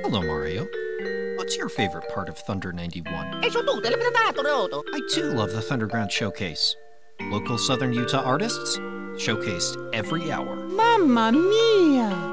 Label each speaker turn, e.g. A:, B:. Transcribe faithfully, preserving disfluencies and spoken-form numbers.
A: Hello, Mario. What's your favorite part of Thunder ninety-one?
B: E su tutte le prenotato, Roto.
A: I too love the Thunderground Showcase. Local Southern Utah artists showcased every hour.
C: Mamma mia!